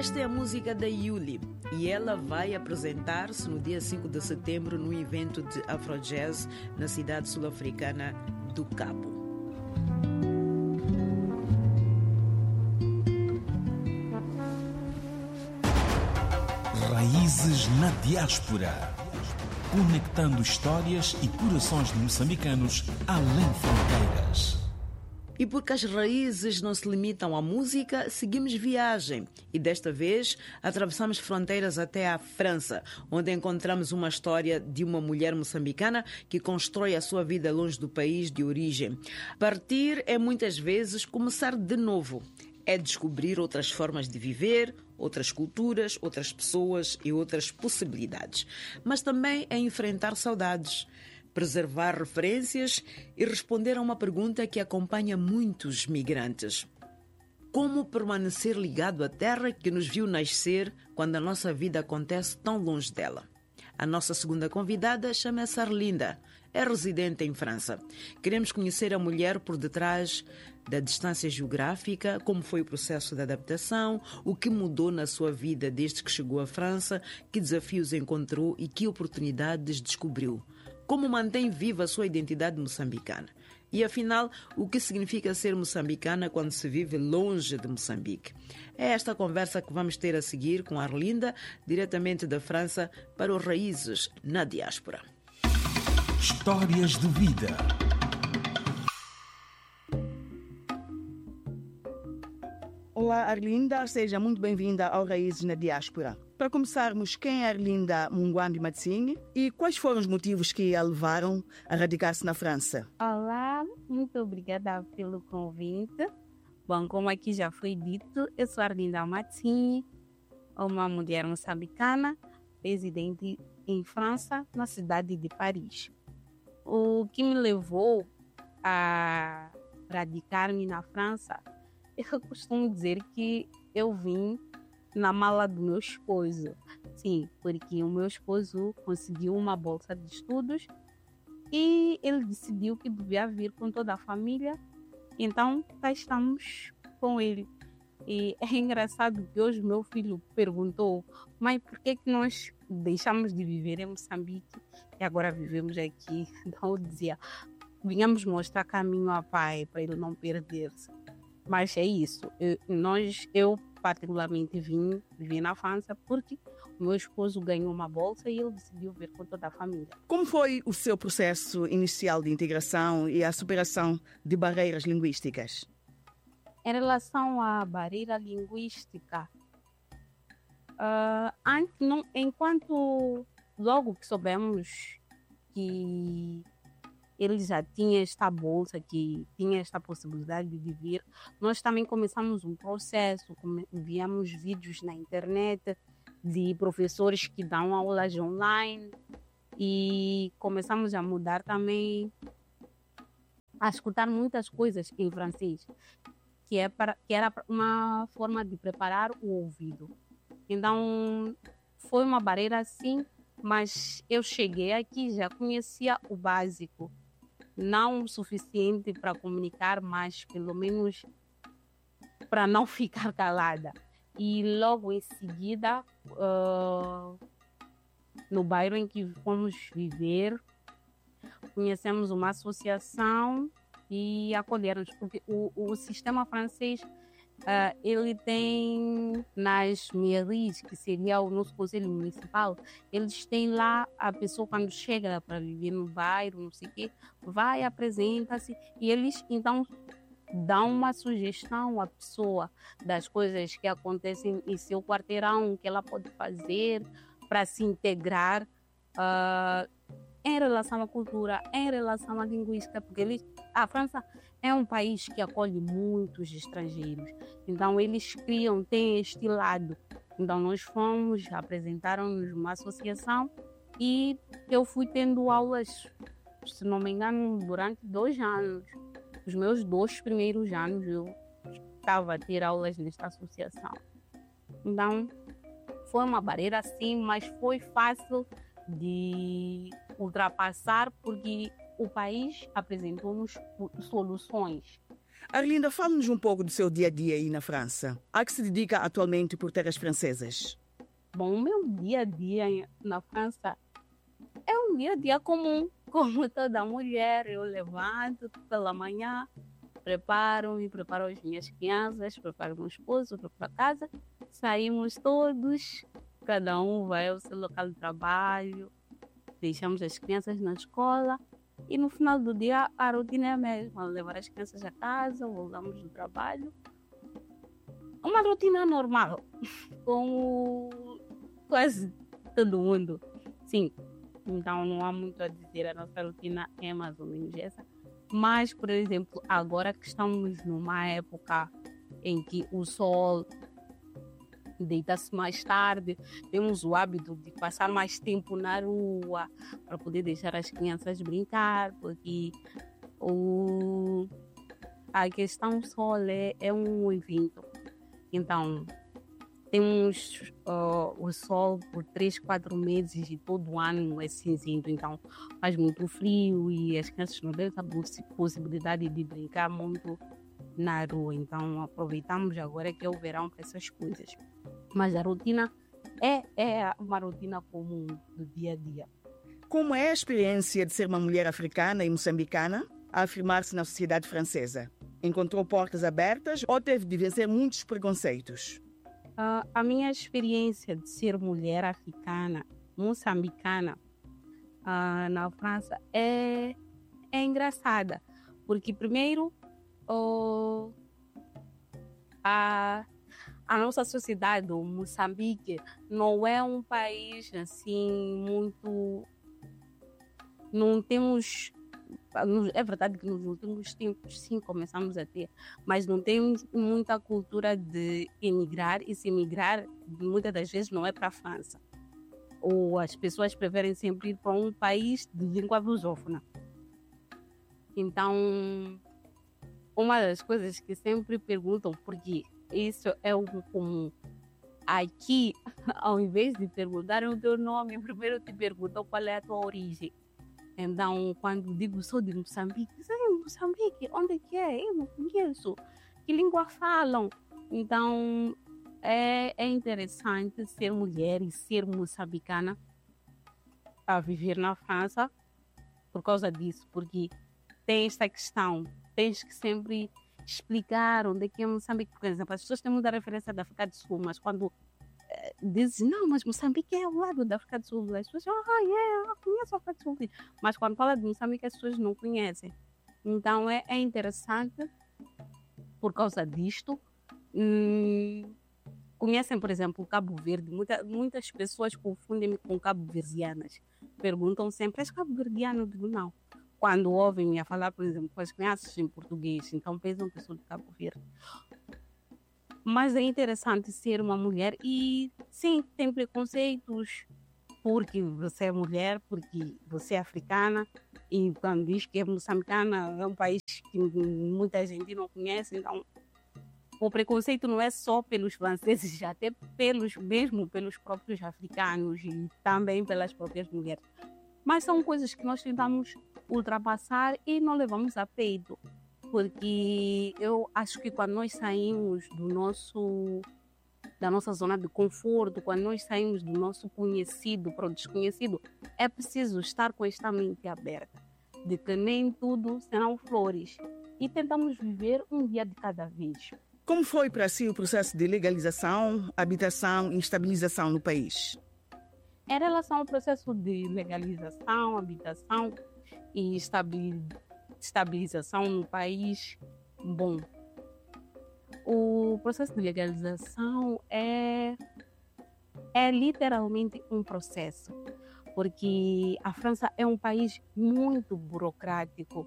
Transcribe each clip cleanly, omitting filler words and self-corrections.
Esta é a música da Yuli e ela vai apresentar-se no dia 5 de setembro no evento de Afrojazz na cidade sul-africana do Cabo. Raízes na Diáspora. Conectando histórias e corações de moçambicanos além fronteiras. E porque as raízes não se limitam à música, seguimos viagem. E desta vez atravessamos fronteiras até à França, onde encontramos uma história de uma mulher moçambicana que constrói a sua vida longe do país de origem. Partir é muitas vezes começar de novo. É descobrir outras formas de viver, outras culturas, outras pessoas e outras possibilidades. Mas também é enfrentar saudades, preservar referências e responder a uma pergunta que acompanha muitos migrantes. Como permanecer ligado à terra que nos viu nascer quando a nossa vida acontece tão longe dela? A nossa segunda convidada chama-se Arlinda. É residente em França. Queremos conhecer a mulher por detrás da distância geográfica, como foi o processo de adaptação, o que mudou na sua vida desde que chegou à França, que desafios encontrou e que oportunidades descobriu. Como mantém viva a sua identidade moçambicana. E, afinal, o que significa ser moçambicana quando se vive longe de Moçambique? É esta conversa que vamos ter a seguir com a Arlinda, diretamente da França, para os Raízes na Diáspora. Histórias de vida. Olá, Arlinda. Seja muito bem-vinda ao Raízes na Diáspora. Para começarmos, quem é Arlinda Mungwambi Matsinhe e quais foram os motivos que a levaram a radicar-se na França? Olá, muito obrigada pelo convite. Bom, como aqui já foi dito, eu sou Arlinda Matsinhe, uma mulher moçambicana, residente em França, na cidade de Paris. O que me levou a radicar-me na França, eu costumo dizer que eu vim na mala do meu esposo. Sim, porque o meu esposo conseguiu uma bolsa de estudos e ele decidiu que devia vir com toda a família. Então, cá estamos com ele. E é engraçado que hoje meu filho perguntou: mãe, por que nós deixamos de viver em Moçambique e agora vivemos aqui? Então eu dizia: vinhamos mostrar caminho ao pai para ele não perder-se. Mas é isso. Eu particularmente vim viver na França porque o meu esposo ganhou uma bolsa e ele decidiu vir com toda a família. Como foi o seu processo inicial de integração e a superação de barreiras linguísticas? Em relação à barreira linguística, enquanto logo que soubemos que ele já tinha esta bolsa, que tinha esta possibilidade de vir, nós também começamos um processo, víamos vídeos na internet de professores que dão aulas online e começamos a mudar também, a escutar muitas coisas em francês, que era uma forma de preparar o ouvido. Então, foi uma barreira assim, mas eu cheguei aqui, já conhecia o básico. Não o suficiente para comunicar, mas pelo menos para não ficar calada. E logo em seguida, no bairro em que fomos viver, conhecemos uma associação e acolheram-nos, porque o sistema francês, ele tem nas mairies, que seria o nosso conselho municipal, eles têm lá a pessoa quando chega para viver no bairro, não sei o quê, vai, apresenta-se e eles então dão uma sugestão à pessoa das coisas que acontecem em seu quarteirão, que ela pode fazer para se integrar em relação à cultura, em relação à linguística, porque a França é um país que acolhe muitos estrangeiros. Então, eles têm este lado. Então, nós fomos, apresentaram-nos uma associação e eu fui tendo aulas, se não me engano, durante 2 anos. Os meus 2 primeiros anos eu estava a ter aulas nesta associação. Então, foi uma barreira sim, mas foi fácil de ultrapassar porque o país apresentou-nos soluções. Arlinda, fale-nos um pouco do seu dia-a-dia aí na França. A que se dedica atualmente por terras francesas? Bom, o meu dia a dia na França é um dia a dia comum, como toda mulher. Eu levanto pela manhã, preparo as minhas crianças, preparo meu esposo, preparo a casa, saímos todos, cada um vai ao seu local de trabalho, deixamos as crianças na escola e no final do dia a rotina é a mesma, levar as crianças a casa, voltamos do trabalho. Uma rotina normal, como quase todo mundo. Sim, então não há muito a dizer, a nossa rotina é mais ou menos essa. Mas, por exemplo, agora que estamos numa época em que o sol deita-se mais tarde, temos o hábito de passar mais tempo na rua para poder deixar as crianças brincar, porque a questão sol é um evento. Então, temos o sol por 3, 4 meses e todo o ano é cinzento, então faz muito frio e as crianças não têm essa possibilidade de brincar muito na rua. Então, aproveitamos agora que é o verão para essas coisas. Mas a rotina é uma rotina comum do dia a dia. Como é a experiência de ser uma mulher africana e moçambicana a afirmar-se na sociedade francesa? Encontrou portas abertas ou teve de vencer muitos preconceitos? A minha experiência de ser mulher africana, moçambicana, na França é engraçada. Porque, primeiro, a nossa sociedade, o Moçambique, não é um país assim muito... Não temos... É verdade que nos últimos tempos sim começamos a ter, mas não temos muita cultura de emigrar, e se emigrar muitas das vezes não é para a França. Ou as pessoas preferem sempre ir para um país de língua lusófona. Então, uma das coisas que sempre perguntam, porque isso é o comum, aqui, ao invés de perguntarem o teu nome, primeiro te perguntam qual é a tua origem. Então, quando digo sou de Moçambique, Moçambique, onde que é? Eu não conheço. Que língua falam? Então, é interessante ser mulher e ser moçambicana a viver na França por causa disso, porque tem esta questão, tens que sempre explicar onde é que é Moçambique. Por exemplo, as pessoas têm muita referência da África do Sul, mas quando dizem, não, mas Moçambique é ao lado da África do Sul, as pessoas eu conheço a África do Sul. Mas quando fala de Moçambique, as pessoas não conhecem. Então, é interessante por causa disto. Conhecem, por exemplo, o Cabo Verde. Muitas pessoas confundem-me com cabo-verdianas. Perguntam sempre, és cabo-verdiano? Eu digo, não. Quando ouvem-me a falar, por exemplo, com as crianças em português, então pensam que sou de Cabo Verde. Mas é interessante ser uma mulher e, sim, tem preconceitos porque você é mulher, porque você é africana, e quando diz que é moçambicana, é um país que muita gente não conhece, então o preconceito não é só pelos franceses, até mesmo pelos próprios africanos e também pelas próprias mulheres. Mas são coisas que nós tentamos ultrapassar e não levamos a peito. Porque eu acho que quando nós saímos da nossa zona de conforto, quando nós saímos do nosso conhecido para o desconhecido, é preciso estar com esta mente aberta, de que nem tudo serão flores. E tentamos viver um dia de cada vez. Como foi para si o processo de legalização, habitação e estabilização no país? Em relação ao processo de legalização, habitação e estabilização no país, bom, o processo de legalização é literalmente um processo, porque a França é um país muito burocrático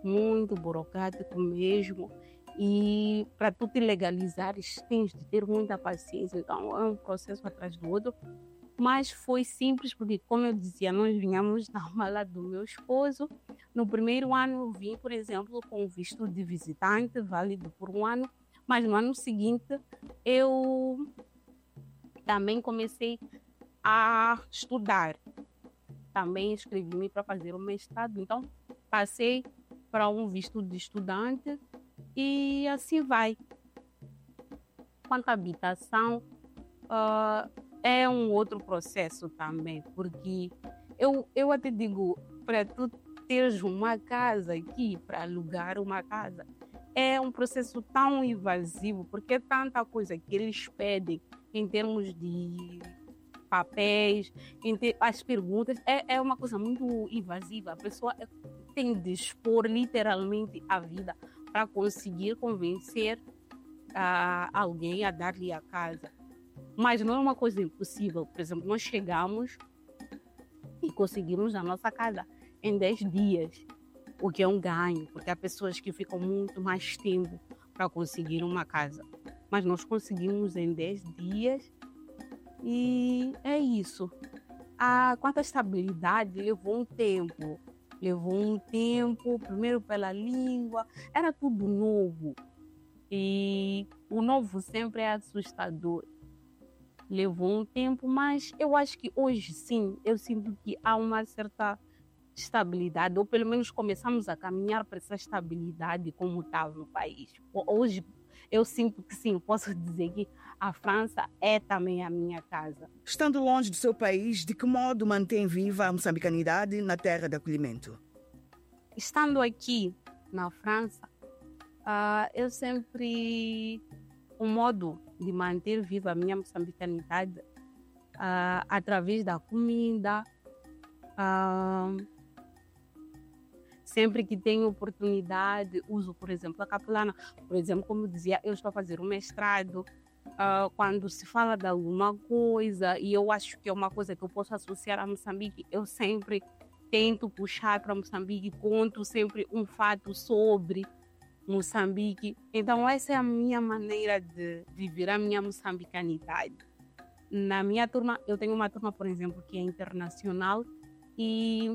mesmo, e para tu te legalizares tens de ter muita paciência, então é um processo atrás do outro. Mas foi simples, porque, como eu dizia, nós vinhamos na mala do meu esposo. No primeiro ano, eu vim, por exemplo, com visto de visitante, válido por um ano. Mas no ano seguinte, eu também comecei a estudar. Também inscrevi-me para fazer o mestrado. Então, passei para um visto de estudante E assim vai. Quanto à habitação, é um outro processo também, porque eu até digo, para tu teres uma casa aqui, para alugar uma casa, é um processo tão invasivo, porque é tanta coisa que eles pedem em termos de papéis, as perguntas, é uma coisa muito invasiva. A pessoa tem de expor literalmente a vida para conseguir convencer alguém a dar-lhe a casa. Mas não é uma coisa impossível. Por exemplo, nós chegamos e conseguimos a nossa casa em 10 dias, o que é um ganho, porque há pessoas que ficam muito mais tempo para conseguir uma casa. Mas nós conseguimos em 10 dias e é isso. Quanto à estabilidade, levou um tempo, primeiro pela língua, era tudo novo. E o novo sempre é assustador. Levou um tempo, mas eu acho que hoje sim, eu sinto que há uma certa estabilidade, ou pelo menos começamos a caminhar para essa estabilidade como estava no país. Hoje eu sinto que sim, posso dizer que a França é também a minha casa. Estando longe do seu país, de que modo mantém viva a moçambicanidade na terra de acolhimento? Estando aqui na França, eu sempre... O modo de manter viva a minha moçambicanidade através da comida. Sempre que tenho oportunidade, uso, por exemplo, a capelana. Por exemplo, como eu dizia, eu estou a fazer um mestrado. Quando se fala de alguma coisa, e eu acho que é uma coisa que eu posso associar a Moçambique, eu sempre tento puxar para Moçambique, conto sempre um fato sobre Moçambique. Então, essa é a minha maneira de viver a minha moçambicanidade. Na minha turma, eu tenho uma turma, por exemplo, que é internacional e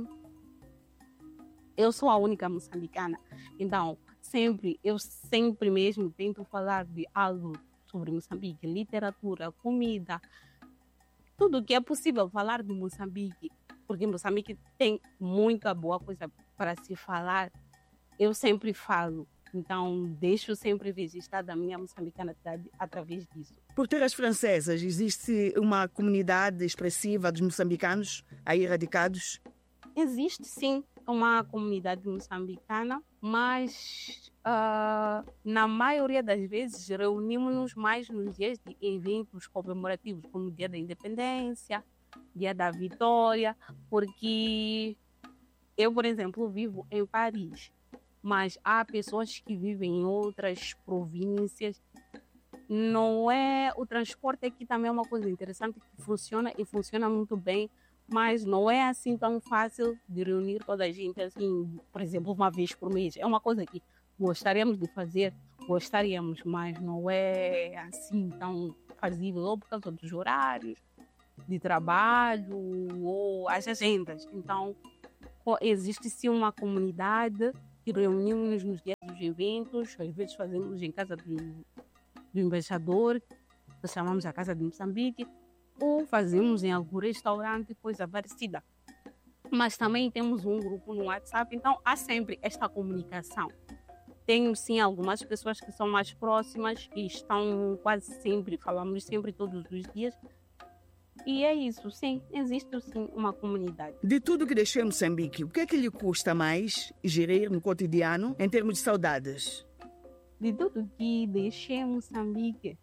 eu sou a única moçambicana. Então, eu sempre mesmo tento falar de algo sobre Moçambique, literatura, comida, tudo que é possível falar de Moçambique, porque Moçambique tem muita boa coisa para se falar. Eu sempre falo. Então, deixo sempre registrada a minha moçambicanidade através disso. Por terras francesas, existe uma comunidade expressiva dos moçambicanos aí radicados? Existe, sim, uma comunidade moçambicana, mas na maioria das vezes reunimos-nos mais nos dias de eventos comemorativos, como o Dia da Independência, Dia da Vitória, porque eu, por exemplo, vivo em Paris. Mas há pessoas que vivem em outras províncias. Não é, o transporte aqui também é uma coisa interessante que funciona e funciona muito bem, mas não é assim tão fácil de reunir toda a gente, assim, por exemplo, uma vez por mês. É uma coisa que gostaríamos de fazer, mas não é assim tão fazível, ou por causa dos horários de trabalho ou as agendas. Então, existe sim uma comunidade que reunimos nos dias dos eventos, às vezes fazemos em casa do embaixador, nós chamamos a Casa de Moçambique, ou fazemos em algum restaurante, coisa parecida. Mas também temos um grupo no WhatsApp, então há sempre esta comunicação. Tenho sim algumas pessoas que são mais próximas e estão quase sempre, falamos sempre todos os dias. E é isso, sim, existe sim uma comunidade. De tudo que deixou em Moçambique, o que é que lhe custa mais gerir no cotidiano em termos de saudades? De tudo que deixei em Moçambique,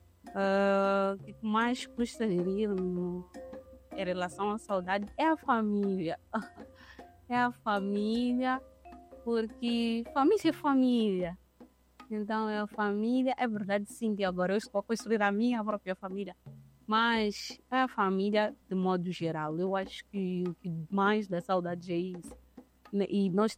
o que mais custa gerir em relação à saudade é a família. É a família, porque família é família. Então é a família, é verdade sim que agora eu estou a construir a minha própria família. Mas é a família de modo geral. Eu acho que o que mais dá saudade é isso. E nós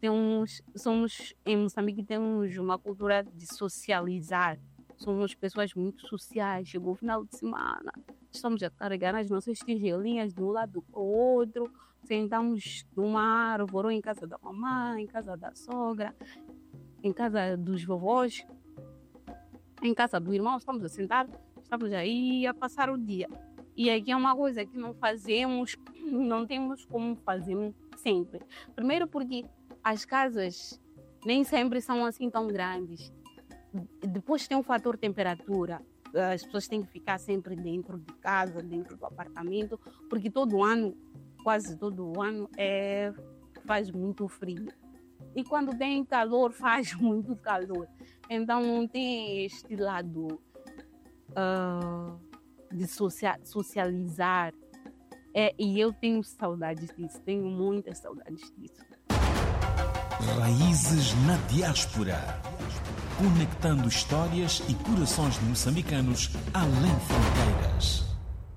em Moçambique temos uma cultura de socializar. Somos pessoas muito sociais. Chegou o final de semana, estamos a carregar as nossas tigelinhas de um lado para o outro. Sentamos numa árvore, ou em casa da mamãe, em casa da sogra, em casa dos vovós, em casa do irmão. Estamos a sentar, estamos aí a passar o dia. E aqui é uma coisa que não fazemos, não temos como fazer sempre. Primeiro porque as casas nem sempre são assim tão grandes. depois tem o fator temperatura. As pessoas têm que ficar sempre dentro de casa, dentro do apartamento, porque todo ano, quase todo ano, faz muito frio. E quando tem calor, faz muito calor. Então não tem este lado de socializar. E eu tenho saudades disso, tenho muitas saudades disso. Raízes na Diáspora. Conectando histórias e corações de moçambicanos além fronteiras.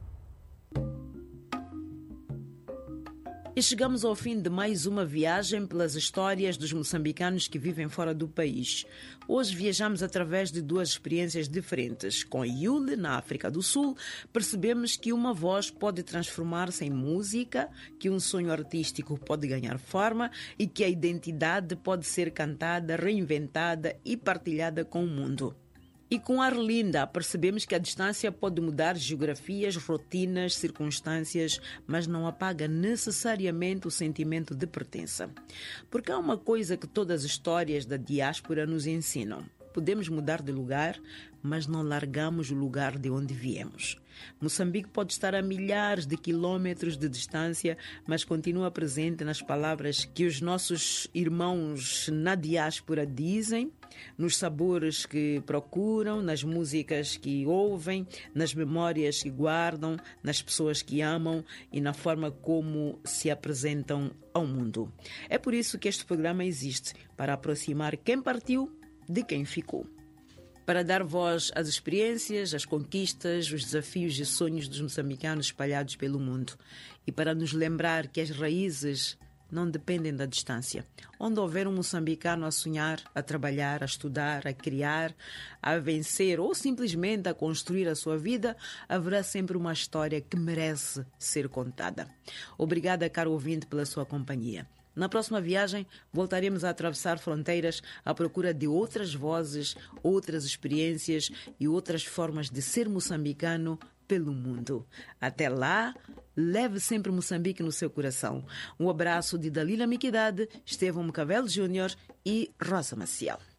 E chegamos ao fim de mais uma viagem pelas histórias dos moçambicanos que vivem fora do país. Hoje viajamos através de duas experiências diferentes. Com Yule, na África do Sul, percebemos que uma voz pode transformar-se em música, que um sonho artístico pode ganhar forma e que a identidade pode ser cantada, reinventada e partilhada com o mundo. E com Arlinda, percebemos que a distância pode mudar geografias, rotinas, circunstâncias, mas não apaga necessariamente o sentimento de pertença. Porque há uma coisa que todas as histórias da diáspora nos ensinam. Podemos mudar de lugar, mas não largamos o lugar de onde viemos. Moçambique pode estar a milhares de quilômetros de distância, mas continua presente nas palavras que os nossos irmãos na diáspora dizem, nos sabores que procuram, nas músicas que ouvem, nas memórias que guardam, nas pessoas que amam e na forma como se apresentam ao mundo. É por isso que este programa existe, para aproximar quem partiu de quem ficou. Para dar voz às experiências, às conquistas, os desafios e sonhos dos moçambicanos espalhados pelo mundo. E para nos lembrar que as raízes não dependem da distância. Onde houver um moçambicano a sonhar, a trabalhar, a estudar, a criar, a vencer ou simplesmente a construir a sua vida, haverá sempre uma história que merece ser contada. Obrigada, caro ouvinte, pela sua companhia. Na próxima viagem, voltaremos a atravessar fronteiras à procura de outras vozes, outras experiências e outras formas de ser moçambicano pelo mundo. Até lá, leve sempre Moçambique no seu coração. Um abraço de Dalila Miquidade, Estevão Mcavelo Júnior e Rosa Maciel.